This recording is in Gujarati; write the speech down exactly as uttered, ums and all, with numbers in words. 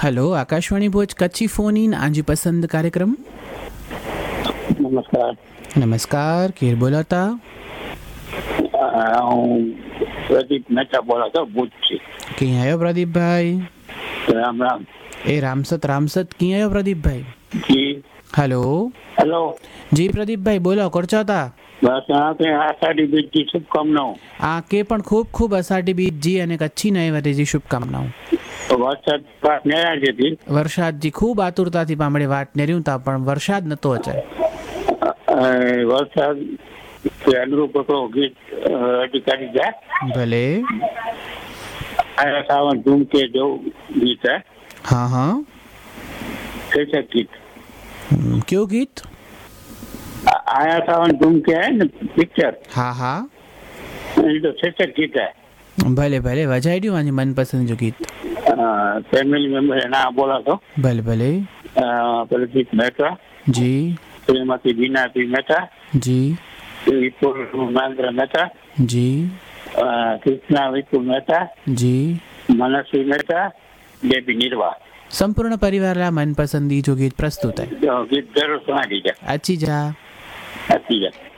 हेलो आकाशवाणी भोज कच्ची फोन इन आजी पसंद कार्यक्रम। નમસ્કાર. નમસ્કાર કેર બોલાતા અ, હું પ્રદીપ મહેતા બોલાતો ભુજથી. ક્યાં આવ્યો પ્રદીપભાઈ? રામ રામ. એ રામસત રામસત ક્યાં આવ્યો પ્રદીપભાઈ? જી हेलो હેલો. જી પ્રદીપભાઈ બોલો કરચાતા બસ આ કે આષાઢી બીજની શુભકામનાઓ. આ કે પણ ખૂબ ખૂબ અષાઢી બીજ જી અને કચ્છી નવરાત્રીજી શુભકામનાઓ. વરસાદ પાસ નેરા જતી વરસાદજી ખૂબ આતુરતાથી પામડે વાટ નેર્યું તા પણ વરસાદ નતો અચાય. વરસાદ કે અનુરૂપ હતો ગીત અ, અધિકારી જાય ભલે આયા સાવન ધૂમકે જેવું ગીત હે હા હા શીર્ષક ગીત. હમ, કયું ગીત? આ- આયા સાવન ધૂમકે હે ને પિક્ચર હા હા એ તો શીર્ષક ગીત હે. ભલે ભલે વજાઈ દ્યું આની મનપસંદ જો ગીત. ફેમિલી મેમ્બર ના બોલાતો ભલે ભલે પ્રદીપ મહેતા, જી શ્રીમતી બીનાબી મહેતા, જી વિપુલ મહેન્દ્ર મહેતા, જી અ, કૃષ્ણા વિપુલ મહેતા, જી મનસ્વી મહેતા, બેબી નિર્વાહ. સંપૂર્ણ પરિવારલા મનપસંદી જો ગીત પ્રસ્તુત હૈ. ગીત જરૂર સુનાડી જાય. अच्छी जा સાચી જાય.